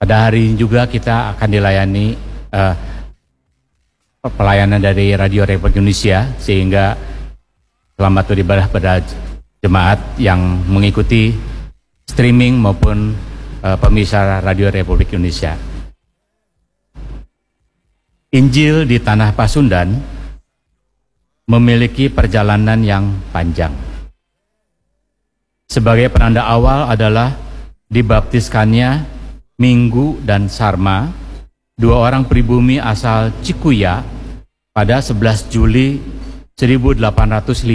Pada hari ini juga kita akan dilayani pelayanan dari Radio Republik Indonesia, sehingga selamat beribadah pada jemaat yang mengikuti streaming maupun pemirsa Radio Republik Indonesia. Injil di Tanah Pasundan memiliki perjalanan yang panjang. Sebagai penanda awal adalah dibaptiskannya Minggu dan Sarma, dua orang pribumi asal Cikuya pada 11 Juli 1855.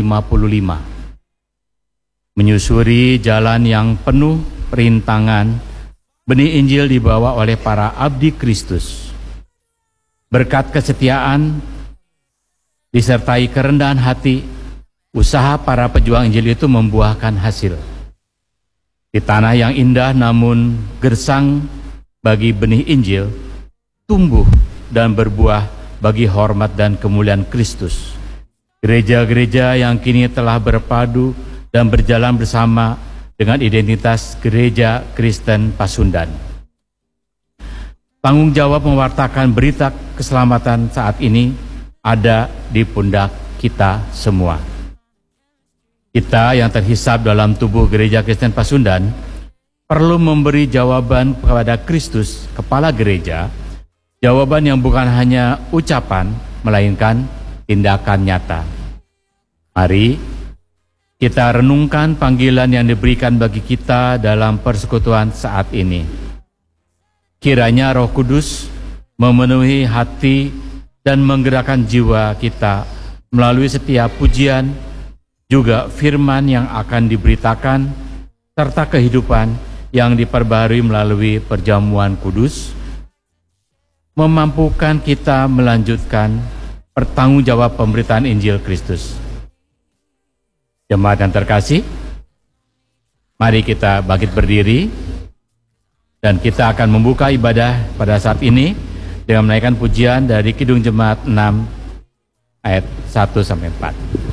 Menyusuri jalan yang penuh perintangan, benih Injil dibawa oleh para abdi Kristus. Berkat kesetiaan disertai kerendahan hati, usaha para pejuang Injil itu membuahkan hasil. Di tanah yang indah namun gersang bagi benih Injil, tumbuh dan berbuah bagi hormat dan kemuliaan Kristus. Gereja-gereja yang kini telah berpadu dan berjalan bersama dengan identitas Gereja Kristen Pasundan. Tanggung jawab mewartakan berita keselamatan saat ini ada di pundak kita semua. Kita yang terhisap dalam tubuh Gereja Kristen Pasundan perlu memberi jawaban kepada Kristus, Kepala Gereja, jawaban yang bukan hanya ucapan, melainkan tindakan nyata. Mari kita renungkan panggilan yang diberikan bagi kita dalam persekutuan saat ini. Kiranya Roh Kudus memenuhi hati dan menggerakkan jiwa kita melalui setiap pujian, juga firman yang akan diberitakan, serta kehidupan yang diperbaharui melalui perjamuan kudus, memampukan kita melanjutkan pertanggungjawab pemberitaan Injil Kristus. Jemaat yang terkasih, mari kita bangkit berdiri dan kita akan membuka ibadah pada saat ini dengan menaikkan pujian dari Kidung Jemaat 6 ayat 1-4.